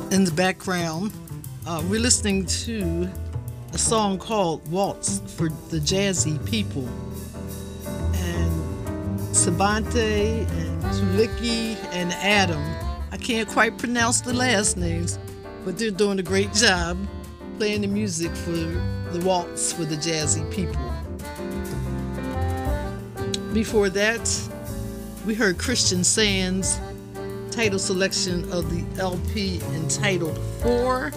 In the background, we're listening to a song called Waltz for the Jazzy People. And Sabante and Tuliki and Adam, I can't quite pronounce the last names, but they're doing a great job playing the music for the Waltz for the Jazzy People. Before that, we heard Christian Sands' title selection of the LP entitled For.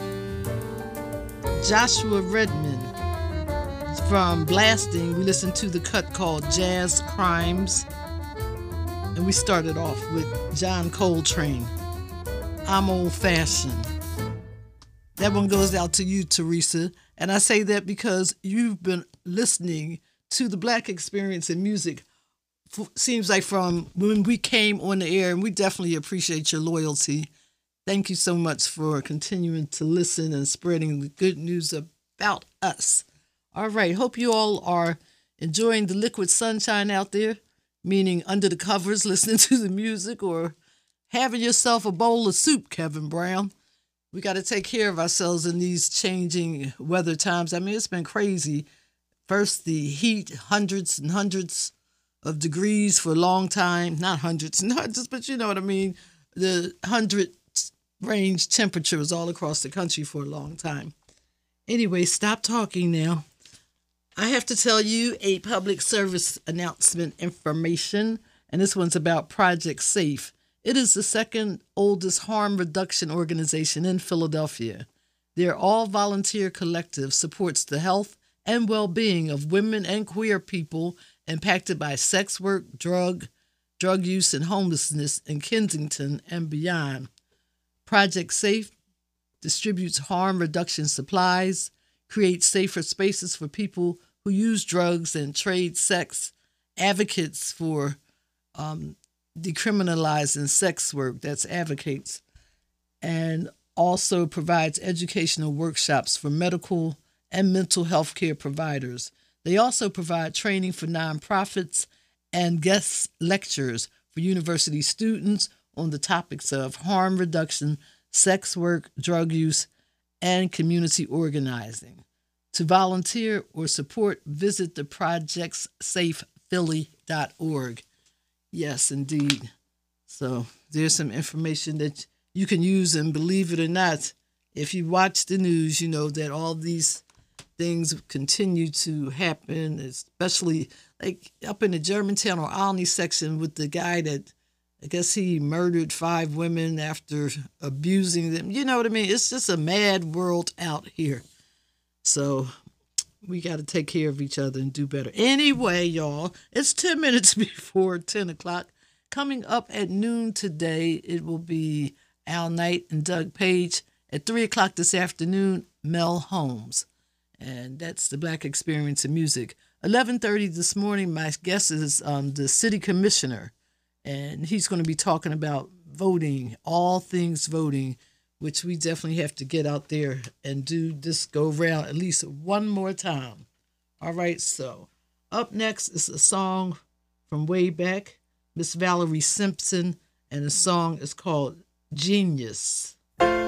Joshua Redman from Blasting, we listened to the cut called Jazz Crimes. And we started off with John Coltrane, I'm Old Fashioned. That one goes out to you, Teresa. And I say that because you've been listening to the Black Experience in Music, seems like from when we came on the air, and we definitely appreciate your loyalty. Thank you so much for continuing to listen and spreading the good news about us. All right, hope you all are enjoying the liquid sunshine out there, meaning under the covers, listening to the music, or having yourself a bowl of soup, Kevin Brown. We got to take care of ourselves in these changing weather times. I mean, it's been crazy. First, the heat, hundreds and hundreds of degrees for a long time. Not hundreds and hundreds, but you know what I mean. The 100 range temperatures all across the country for a long time. Anyway, stop talking now. I have to tell you a public service announcement information, and this one's about Project Safe. It is the second oldest harm reduction organization in Philadelphia. Their all-volunteer collective supports the health and well-being of women and queer people impacted by sex work, drug use, and homelessness in Kensington and beyond. Project Safe distributes harm reduction supplies, creates safer spaces for people who use drugs and trade sex, advocates for decriminalizing sex work, that's advocates, and also provides educational workshops for medical and mental health care providers. They also provide training for nonprofits and guest lectures for university students on the topics of harm reduction, sex work, drug use, and community organizing. To volunteer or support, visit the projectsafephilly.org. Yes, indeed. So there's some information that you can use, and believe it or not, if you watch the news, you know that all these things continue to happen, especially like up in the Germantown or Olney section with the guy that I guess he murdered 5 women after abusing them. You know what I mean? It's just a mad world out here. So we got to take care of each other and do better. Anyway, y'all, it's 10 minutes before 10 o'clock. Coming up at noon today, it will be Al Knight and Doug Page. At 3 o'clock this afternoon, Mel Holmes. And that's the Black Experience in Music. 11:30 this morning, my guest is the city commissioner. And he's going to be talking about voting, all things voting, which we definitely have to get out there and do this go around at least one more time. All right, so up next is a song from way back, Miss Valerie Simpson, and the song is called Genius.